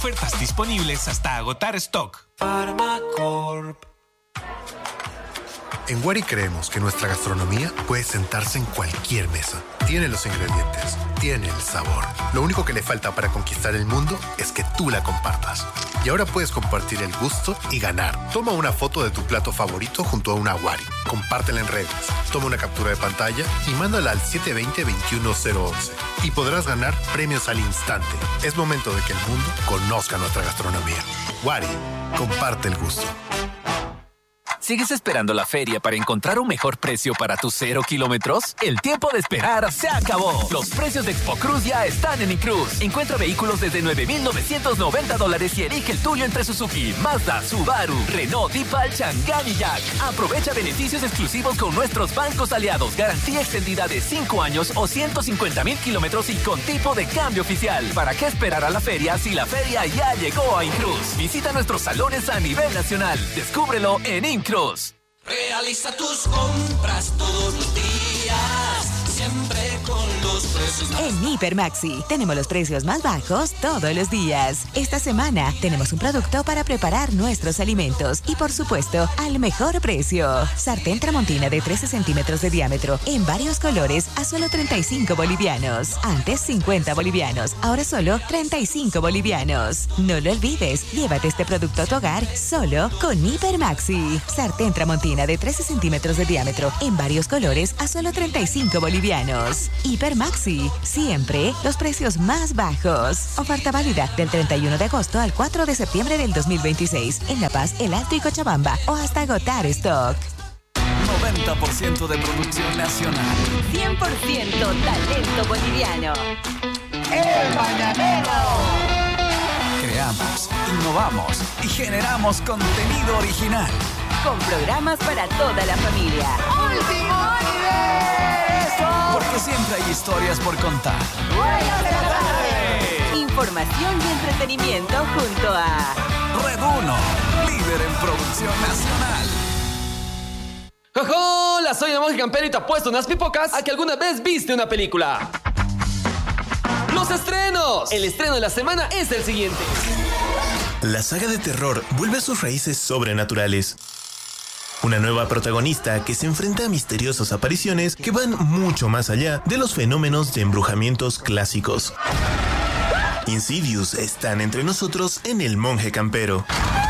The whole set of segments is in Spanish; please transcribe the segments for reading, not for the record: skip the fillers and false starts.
Ofertas disponibles hasta agotar stock. Farmacorp. En Wari creemos que nuestra gastronomía puede sentarse en cualquier mesa. Tiene los ingredientes, tiene el sabor. Lo único que le falta para conquistar el mundo es que tú la compartas. Y ahora puedes compartir el gusto y ganar. Toma una foto de tu plato favorito junto a una Wari. Compártela en redes. Toma una captura de pantalla y mándala al 720-21011. Y podrás ganar premios al instante. Es momento de que el mundo conozca nuestra gastronomía. Wari, comparte el gusto. ¿Sigues esperando la feria para encontrar un mejor precio para tus 0 kilómetros? El tiempo de esperar se acabó. Los precios de Expo Cruz ya están en Incruz. Encuentra vehículos desde $9,990 y elige el tuyo entre Suzuki, Mazda, Subaru, Renault, Deepal, Chang'an y Jack. Aprovecha beneficios exclusivos con nuestros bancos aliados. Garantía extendida de 5 años o 150,000 kilómetros y con tipo de cambio oficial. ¿Para qué esperar a la feria si la feria ya llegó a Incruz? Visita nuestros salones a nivel nacional. Descúbrelo en Incruz. Realiza tus compras todos los días, siempre con los precios más En Hiper Maxi tenemos los precios más bajos todos los días. Esta semana tenemos un producto para preparar nuestros alimentos y por supuesto al mejor precio. Sartén Tramontina de 13 centímetros de diámetro en varios colores a solo 35 bolivianos. Antes 50 bolivianos, ahora solo 35 bolivianos. No lo olvides, llévate este producto a tu hogar solo con Hiper Maxi. Sartén Tramontina de 13 centímetros de diámetro en varios colores a solo 35 bolivianos. Hiper Maxi, siempre los precios más bajos. Oferta válida del 31 de agosto al 4 de septiembre del 2026 en La Paz, El Alto y Cochabamba o hasta agotar stock. 90% de producción nacional. 100% talento boliviano. El Mañanero. Creamos, innovamos y generamos contenido original. Con programas para toda la familia. ¡Último universo! Porque siempre hay historias por contar. ¡Buenas tardes! Información y entretenimiento junto a Red 1, líder en producción nacional. Hola, soy el Monje Campero y te apuesto unas pipocas a que alguna vez viste una película. ¡Los estrenos! El estreno de la semana es el siguiente. La saga de terror vuelve a sus raíces sobrenaturales. Una nueva protagonista que se enfrenta a misteriosas apariciones que van mucho más allá de los fenómenos de embrujamientos clásicos. Insidious están entre nosotros en El Monje Campero.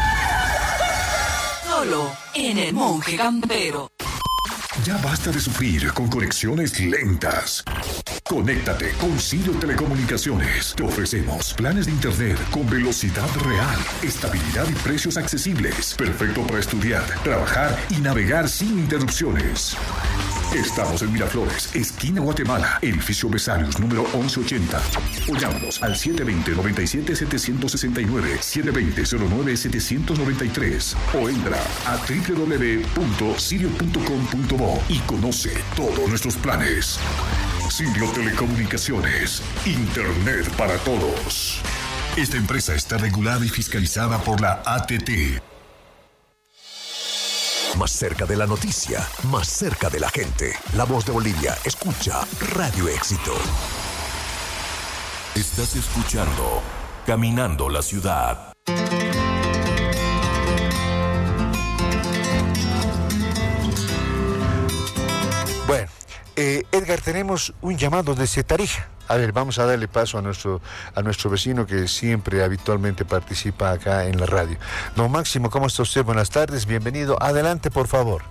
solo en El Monje Campero. Ya basta de sufrir con conexiones lentas. Conéctate con Sirio Telecomunicaciones. Te ofrecemos planes de internet con velocidad real, estabilidad y precios accesibles. Perfecto para estudiar, trabajar y navegar sin interrupciones. Estamos en Miraflores, esquina Guatemala, edificio Besarios, número 1180. O llámanos al 720-97-769, 720-09-793. O entra a www.sirio.com.bo y conoce todos nuestros planes. Sirio Telecomunicaciones, Internet para todos. Esta empresa está regulada y fiscalizada por la ATT. Más cerca de la noticia, más cerca de la gente. La Voz de Bolivia, escucha Radio Éxito. Estás escuchando Caminando la Ciudad. Bueno, Edgar, tenemos un llamado desde Tarija. A ver, vamos a darle paso a nuestro vecino que siempre, habitualmente participa acá en la radio. Don Máximo, ¿cómo está usted? Buenas tardes, bienvenido. Adelante, por favor.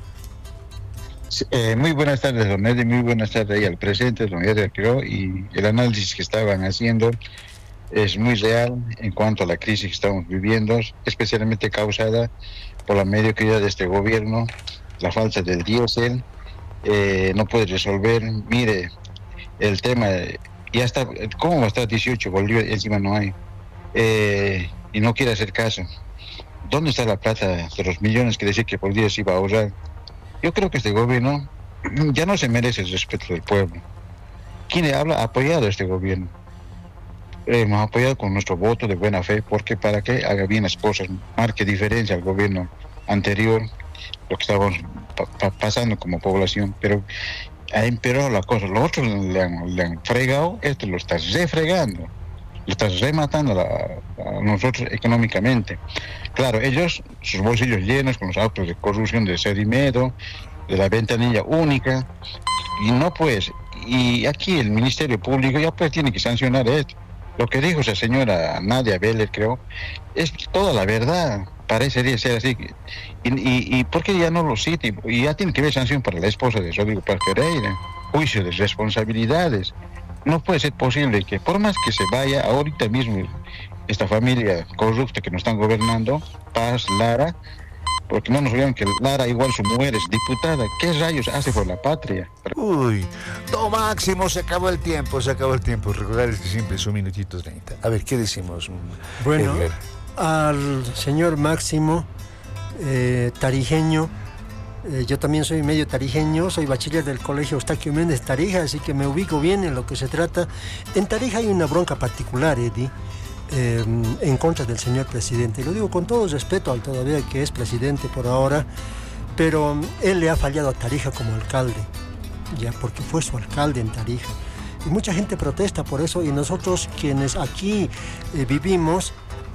Muy buenas tardes, don Eddie, muy buenas tardes ahí al presente, don Edgar Quiroz, y el análisis que estaban haciendo es muy real en cuanto a la crisis que estamos viviendo, especialmente causada por la mediocridad de este gobierno, la falta del diésel, no puede resolver. Mire, el tema, ya está, ¿cómo va a estar 18 bolívares? Encima no hay, y no quiere hacer caso. ¿Dónde está la plata de los millones que decía que por día se iba a ahorrar? Yo creo que este gobierno ya no se merece el respeto del pueblo. ¿Quién le habla? Ha apoyado a este gobierno. Hemos apoyado con nuestro voto de buena fe, porque para que haga bien las cosas, marque diferencia al gobierno anterior, lo que estábamos pasando como población, pero ha empeorado la cosa. Los otros le han fregado, esto lo está refregando. le estás rematando a nosotros económicamente. Claro, ellos, sus bolsillos llenos con los actos de corrupción de Sedimedo, de la ventanilla única, y no pues, y aquí el Ministerio Público ya pues tiene que sancionar esto. Lo que dijo esa señora Nadia Vélez, creo, es toda la verdad, parecería ser así. ¿Y por qué ya no lo cita? Y ya tiene que haber sanción para la esposa de Rodrigo Paz Pereira, juicio de responsabilidades. No puede ser posible que por más que se vaya ahorita mismo esta familia corrupta que nos están gobernando, Paz, Lara, porque no nos olvidemos que Lara, igual su mujer es diputada. ¿Qué rayos hace por la patria? Uy, don Máximo, se acabó el tiempo. Recordarles que siempre son minutitos 30. A ver, ¿qué decimos? Bueno, Edgar. Al señor Máximo, tarijeño, yo también soy medio tarijeño, soy bachiller del Colegio Eustaquio Méndez Tarija, así que me ubico bien en lo que se trata. En Tarija hay una bronca particular, Eddie, en contra del señor presidente. Lo digo con todo respeto al todavía que es presidente por ahora, pero él le ha fallado a Tarija como alcalde, ya porque fue su alcalde en Tarija. Y mucha gente protesta por eso, y nosotros quienes aquí vivimos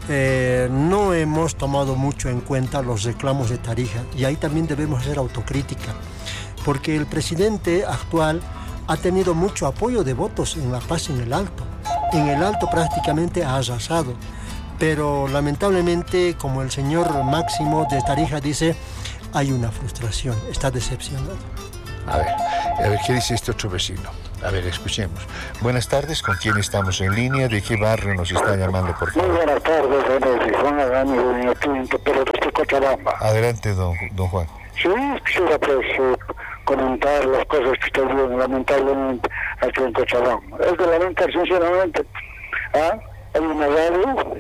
no hemos tomado mucho en cuenta los reclamos de Tarija, y ahí también debemos hacer autocrítica, porque el presidente actual ha tenido mucho apoyo de votos en La Paz, en el Alto. En el Alto prácticamente ha arrasado, pero lamentablemente, como el señor Máximo de Tarija dice, hay una frustración, está decepcionado. A ver, ¿qué dice este otro vecino? A ver, escuchemos. Buenas tardes, ¿con quién estamos en línea? ¿De qué barrio nos está llamando, por favor? Muy buenas tardes, Juan Adán, pero desde Cochabamba. Adelante, don Juan. Sí, quisiera pues comentar las cosas que estoy viendo lamentablemente aquí en Cochabamba. Es de lamentar, sinceramente. Hay una radio,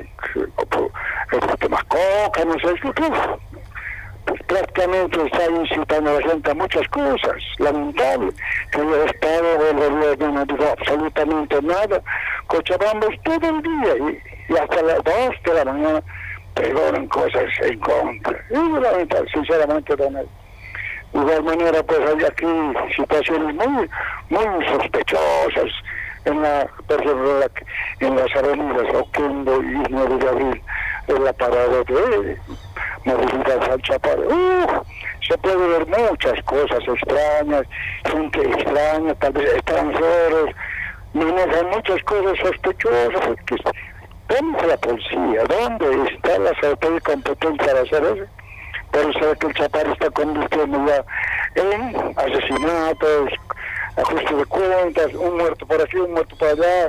el tema Coca, no sé qué, pues prácticamente está incitando a la gente a muchas cosas. Lamentable que el Estado del gobierno no diga absolutamente nada. Cochabamba es todo el día y hasta las 2 de la mañana pregonan cosas en contra. Es lamentable, sinceramente, Donald. De igual manera, pues hay aquí situaciones muy sospechosas por ejemplo, en las avenidas Oquendo y 9 de abril, en la parada de movilidad al Chaparro. Se puede ver muchas cosas extrañas, gente extraña, tal vez extranjeros, manejan muchas cosas sospechosas. ¿Dónde está la policía? ¿Dónde están las autoridades competentes para hacer eso? Pero sabe que el Chaparro está convirtiendo ya en asesinatos, ajuste de cuentas, un muerto por aquí, un muerto por allá.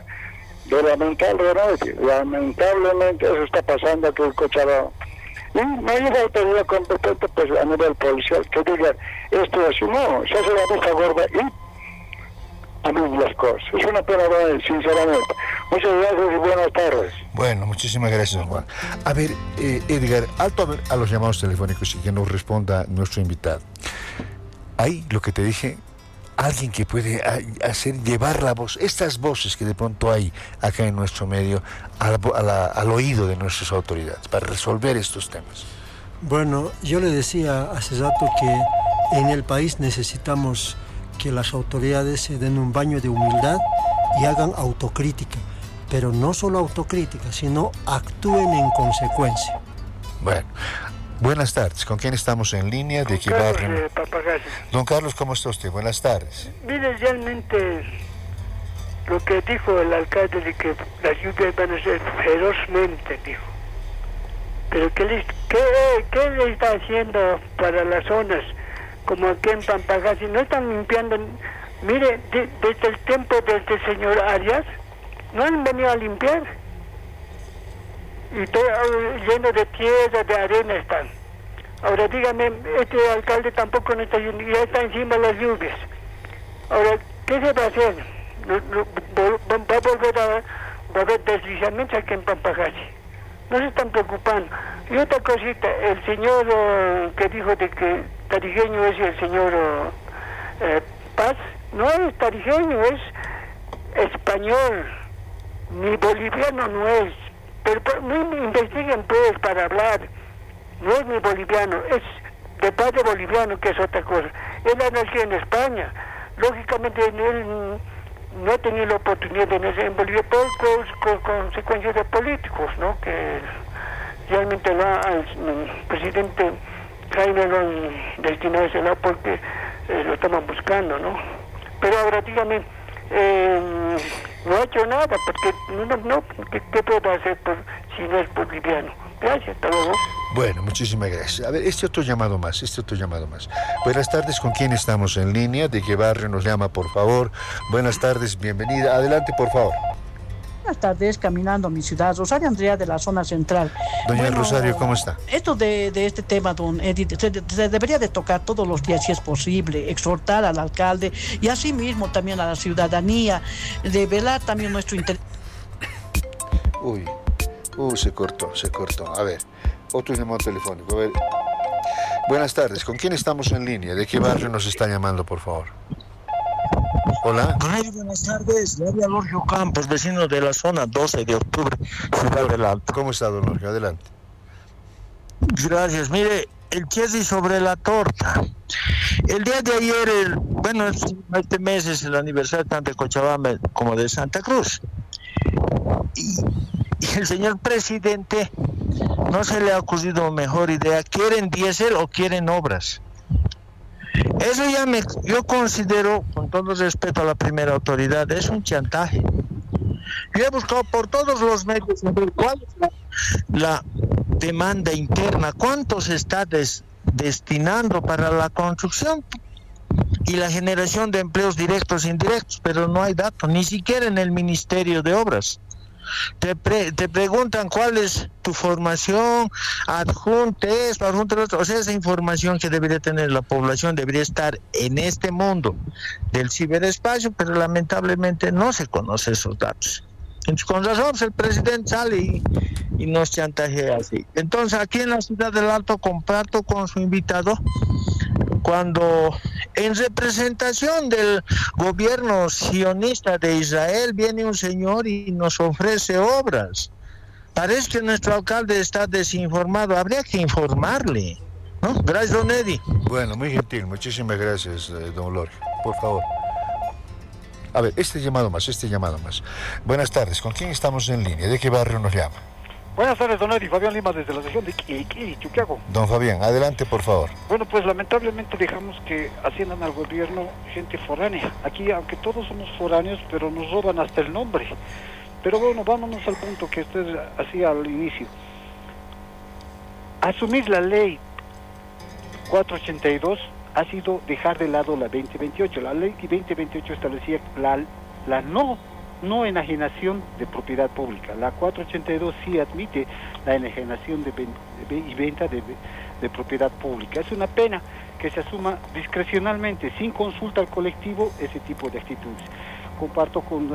Lamentablemente eso está pasando aquí en Cochabamba. Y no hay una autoridad competente pues a nivel policial que diga esto es así, no, se hace la vista gorda y a mí las cosas. Es una pena, sinceramente. Muchas gracias y buenas tardes. Bueno, muchísimas gracias, don Juan. A ver, Edgar, alto a los llamados telefónicos y que nos responda nuestro invitado. Ahí, lo que te dije, alguien que puede llevar la voz, estas voces que de pronto hay acá en nuestro medio, al oído de nuestras autoridades, para resolver estos temas. Bueno, yo le decía hace rato que en el país necesitamos que las autoridades se den un baño de humildad y hagan autocrítica, pero no solo autocrítica, sino actúen en consecuencia. Bueno, buenas tardes. ¿Con quién estamos en línea? ¿De qué barrio? Don Carlos, ¿cómo está usted? Buenas tardes. Mire, realmente lo que dijo el alcalde de que las lluvias van a ser ferozmente, dijo. Pero ¿qué le está haciendo para las zonas como aquí en Pampajasi? No están limpiando. Mire, desde el tiempo del señor Arias, no han venido a limpiar. Y todo lleno de tierra, de arena están. Ahora dígame, este alcalde tampoco no está yendo, ya está encima de las lluvias. Ahora, ¿qué se va a hacer? Va a volver a haber deslizamientos aquí en Pampajasi. No se están preocupando. Y otra cosita, el señor que dijo de que tarijeño es el señor Paz, no es tarijeño, es español, ni boliviano no es. Pero no investiguen pues para hablar, no es ni boliviano, es de padre boliviano, que es otra cosa. Él nació en España, lógicamente él no he tenido la oportunidad de nacer en Bolivia por consecuencias de políticos, ¿no? Que realmente al presidente Jaime lo han destinado a ese lado porque lo estaban buscando, ¿no? Pero ahora dígame, no ha hecho nada, porque ¿qué puedo hacer si no es boliviano? Gracias, hasta luego. Bueno, muchísimas gracias. A ver, este otro llamado más. Buenas tardes, ¿con quién estamos en línea? ¿De qué barrio nos llama, por favor? Buenas tardes, bienvenida. Adelante, por favor. Buenas tardes, caminando a mi ciudad, Rosario Andrea de la zona central. Doña Rosario, ¿cómo está? Esto de este tema, don Edith, se debería de tocar todos los días si es posible, exhortar al alcalde y asimismo también a la ciudadanía, de velar también nuestro interés. Se cortó. A ver, otro llamado telefónico. A ver. Buenas tardes, ¿con quién estamos en línea? ¿De qué barrio nos está llamando, por favor? Hola. Buenas tardes, le habla Lorgio Campos, vecino de la zona 12 de octubre, Ciudad del Alto. ¿Cómo está, don Lorgio? Adelante. Gracias. Mire, el queso sobre la torta. El día de ayer, este mes es el aniversario tanto de Cochabamba como de Santa Cruz. Y el señor presidente no se le ha ocurrido mejor idea. ¿Quieren diésel o quieren obras? Eso yo considero, con todo respeto a la primera autoridad, es un chantaje. Yo he buscado por todos los medios saber cuál es la demanda interna, cuánto se está destinando para la construcción y la generación de empleos directos e indirectos, pero no hay datos, ni siquiera en el Ministerio de Obras. Te preguntan cuál es tu formación, adjunte esto, adjunte lo otro. O sea, esa información que debería tener la población debería estar en este mundo del ciberespacio, pero lamentablemente no se conoce esos datos. Entonces, con razón, el presidente sale y nos chantajea así. Entonces, aquí en la Ciudad del Alto comparto con su invitado cuando en representación del gobierno sionista de Israel viene un señor y nos ofrece obras. Parece que nuestro alcalde está desinformado, habría que informarle, ¿no? Gracias, don Eddie. Bueno, muy gentil, muchísimas gracias, don Lorgio, por favor. A ver, este llamado más. Buenas tardes, ¿con quién estamos en línea? ¿De qué barrio nos llama? Buenas tardes, don Eddie. Fabián Lima, desde la región de Iquiqui, Chuquiago. Don Fabián, adelante, por favor. Bueno, pues lamentablemente dejamos que asciendan al gobierno gente foránea. Aquí, aunque todos somos foráneos, pero nos roban hasta el nombre. Pero bueno, vámonos al punto que usted hacía al inicio. Asumir la ley 482 ha sido dejar de lado la 2028. La ley 2028 establecía la no enajenación de propiedad pública. La 482 sí admite la enajenación y venta de propiedad pública. Es una pena que se asuma discrecionalmente, sin consulta al colectivo, ese tipo de actitudes. Comparto con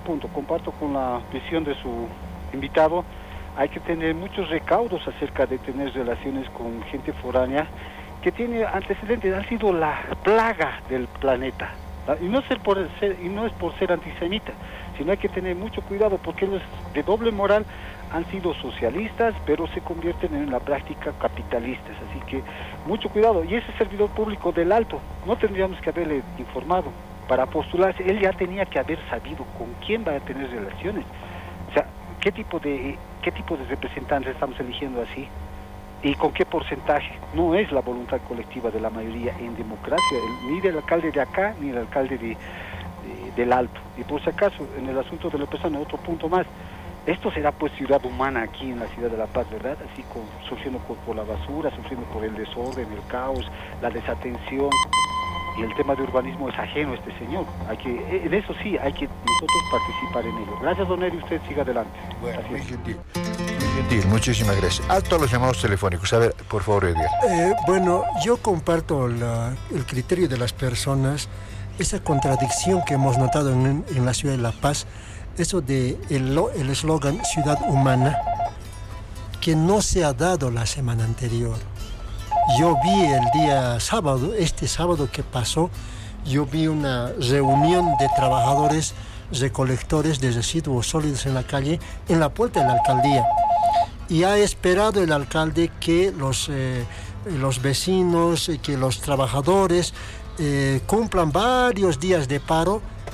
la visión de su invitado. Hay que tener muchos recaudos acerca de tener relaciones con gente foránea que tiene antecedentes, ha sido la plaga del planeta. Y no es por ser antisemita, sino hay que tener mucho cuidado porque ellos de doble moral han sido socialistas, pero se convierten en la práctica capitalistas. Así que mucho cuidado. Y ese servidor público del Alto, no tendríamos que haberle informado para postularse. Él ya tenía que haber sabido con quién va a tener relaciones. O sea, ¿qué tipo de representantes estamos eligiendo así? ¿Y con qué porcentaje? No es la voluntad colectiva de la mayoría en democracia, ni del alcalde de acá, ni del alcalde del Alto. Y por si acaso, en el asunto de la persona, otro punto más, esto será pues ciudad humana aquí en la ciudad de La Paz, ¿verdad? Así sufriendo por la basura, sufriendo por el desorden, el caos, la desatención. Y el tema de urbanismo es ajeno a este señor. En eso sí, hay que nosotros participar en ello. Gracias, don Eri, usted siga adelante. Bueno, muy gentil, muchísimas gracias. Alto a los llamados telefónicos. A ver, por favor, Edgar. Bueno, yo comparto el criterio de las personas, esa contradicción que hemos notado en la ciudad de La Paz, eso de el eslogan Ciudad Humana, que no se ha dado la semana anterior. Yo vi el día sábado, este sábado que pasó, yo vi una reunión de trabajadores recolectores de residuos sólidos en la calle, en la puerta de la alcaldía. Y ha esperado el alcalde que los vecinos, que los trabajadores cumplan varios días de paro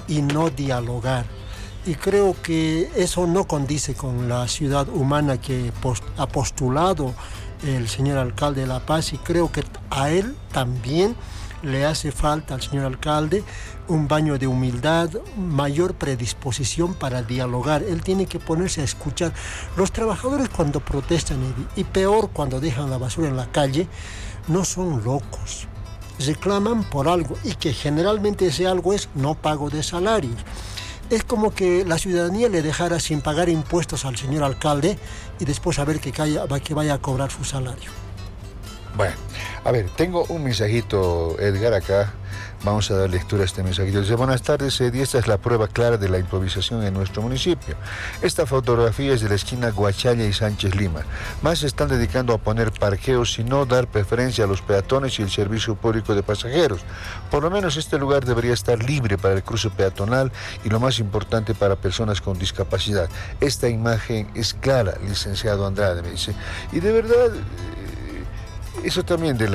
y no dialogar. Y creo que eso no condice con la ciudad humana que ha postulado el señor alcalde de La Paz, y creo que a él también le hace falta, al señor alcalde, un baño de humildad, mayor predisposición para dialogar. Él tiene que ponerse a escuchar. Los trabajadores cuando protestan, y peor cuando dejan la basura en la calle, no son locos. Reclaman por algo, y que generalmente ese algo es no pago de salarios. Es como que la ciudadanía le dejara sin pagar impuestos al señor alcalde y después a ver que vaya a cobrar su salario. Bueno, a ver, tengo un mensajito, Edgar, acá. Vamos a dar lectura a este mensajito. Dice: buenas tardes, Eddie. Esta es la prueba clara de la improvisación en nuestro municipio. Esta fotografía es de la esquina Guachalla y Sánchez Lima. Más se están dedicando a poner parqueos y no dar preferencia a los peatones y el servicio público de pasajeros. Por lo menos este lugar debería estar libre para el cruce peatonal y, lo más importante, para personas con discapacidad. Esta imagen es clara, licenciado Andrade, me dice. Y de verdad, eso también de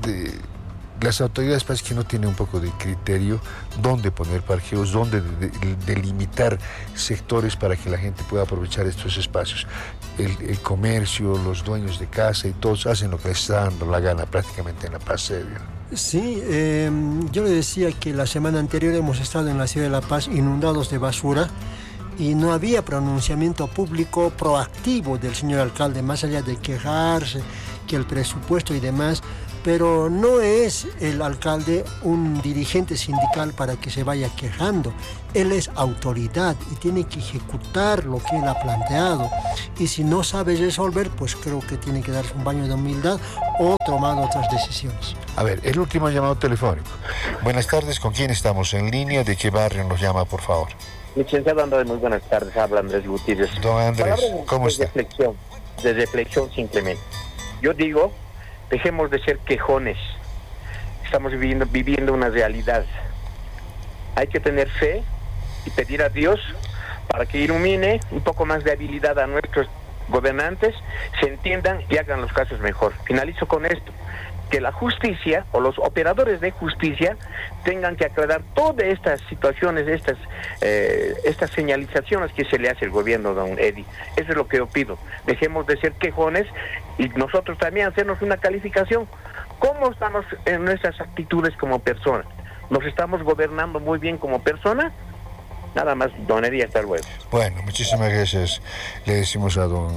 las autoridades parece que no tienen un poco de criterio dónde poner parqueos, dónde delimitar sectores para que la gente pueda aprovechar estos espacios. El comercio, los dueños de casa y todos hacen lo que les está dando la gana prácticamente en La Paz. Sí, yo le decía que la semana anterior hemos estado en la ciudad de La Paz inundados de basura y no había pronunciamiento público proactivo del señor alcalde, más allá de quejarse, que el presupuesto y demás. Pero no es el alcalde un dirigente sindical para que se vaya quejando. Él es autoridad y tiene que ejecutar lo que él ha planteado. Y si no sabe resolver, pues creo que tiene que darse un baño de humildad o tomar otras decisiones. A ver, el último llamado telefónico. Buenas tardes, ¿con quién estamos en línea? ¿De qué barrio nos llama, por favor? Licenciado Andrés, muy buenas tardes. Habla Andrés Gutiérrez. Don Andrés, ¿cómo está? De reflexión simplemente. Yo digo, dejemos de ser quejones. Estamos viviendo una realidad. Hay que tener fe y pedir a Dios para que ilumine un poco más de habilidad a nuestros gobernantes, se entiendan y hagan los casos mejor. Finalizo con esto: que la justicia o los operadores de justicia tengan que aclarar todas estas situaciones, estas señalizaciones que se le hace al gobierno, don Eddie. Eso es lo que yo pido. Dejemos de ser quejones y nosotros también hacernos una calificación. ¿Cómo estamos en nuestras actitudes como personas? ¿Nos estamos gobernando muy bien como persona? Nada más, don Eddie, hasta luego. Bueno, muchísimas gracias. Le decimos a don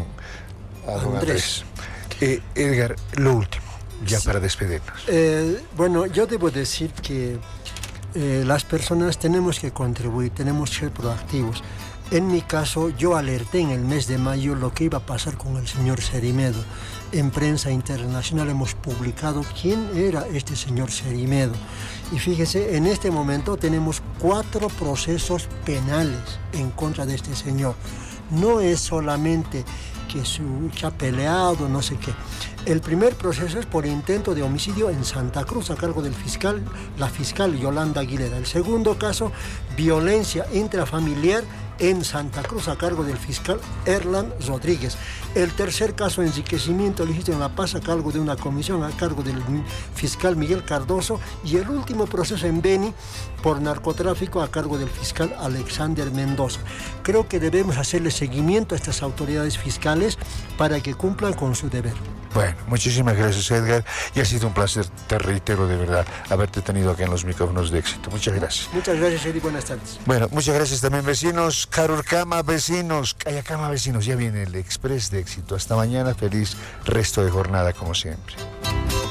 Andrés. Edgar, lo último, ya sí, para despedirnos. Bueno, yo debo decir que las personas tenemos que contribuir, tenemos que ser proactivos. En mi caso, yo alerté en el mes de mayo lo que iba a pasar con el señor Cerimedo. En prensa internacional hemos publicado quién era este señor Cerimedo. Y fíjese, en este momento tenemos 4 procesos penales en contra de este señor. No es solamente que ha peleado, no sé qué. El primer proceso es por intento de homicidio en Santa Cruz a cargo del fiscal, la fiscal Yolanda Aguilera. El segundo caso, violencia intrafamiliar en Santa Cruz a cargo del fiscal Erlan Rodríguez. El tercer caso, enriquecimiento ilícito en La Paz a cargo de una comisión a cargo del fiscal Miguel Cardoso. Y el último proceso en Beni por narcotráfico a cargo del fiscal Alexander Mendoza. Creo que debemos hacerle seguimiento a estas autoridades fiscales para que cumplan con su deber. Bueno, muchísimas gracias, Edgar, y ha sido un placer, te reitero de verdad, haberte tenido aquí en los micrófonos de Éxito. Muchas gracias. Muchas gracias, Eddie, buenas tardes. Bueno, muchas gracias también, vecinos. Carurcama, vecinos, Cayacama, vecinos, ya viene el Express de Éxito. Hasta mañana, feliz resto de jornada como siempre.